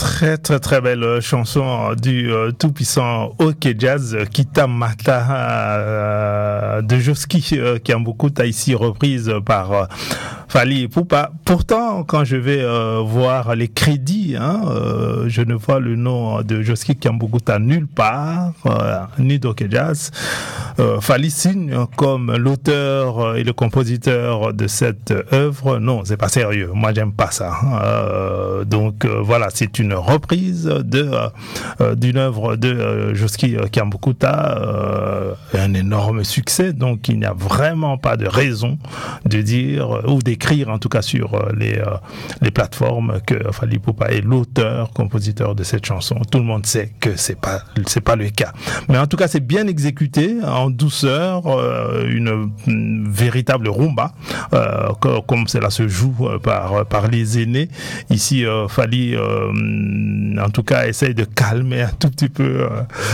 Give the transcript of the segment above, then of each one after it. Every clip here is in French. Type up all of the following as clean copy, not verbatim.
Très très très belle chanson du tout-puissant OK Jazz, Kitamata de Joski, Kiambukuta, ici reprise par Fally Ipupa. Pourtant, quand je vais voir les crédits, je ne vois le nom de Joski Kiambukuta nulle part, ni d'OK Jazz. Fally signe comme l'auteur et le compositeur de cette œuvre. Non, c'est pas sérieux. Moi, j'aime pas ça. Donc voilà, c'est une reprise d'une œuvre de Joski Kiambukuta, un énorme succès. Donc il n'y a vraiment pas de raison de dire ou d'écrire en tout cas sur les plateformes que Fally Ipupa est l'auteur, compositeur de cette chanson. Tout le monde sait que c'est pas le cas. Mais en tout cas, c'est bien exécuté en douceur, une véritable rumba, comme cela se joue par les aînés. Ici, Fally, en tout cas, essaye de calmer un tout petit peu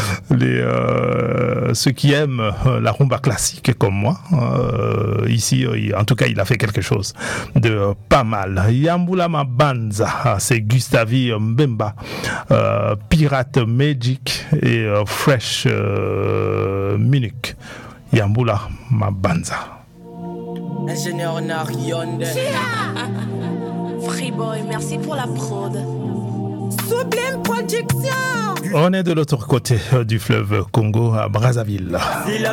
ceux qui aiment la rumba classique comme moi. Ici, en tout cas, il a fait quelque chose de pas mal. Yambula Mabanza, c'est Gustavi Mbemba, Pirate Magic et Fresh Munich. Yambula Mabanza. Ingénieur Narionde. Freeboy, merci pour la prod. Sublime Production. On est de l'autre côté du fleuve Congo, à Brazzaville.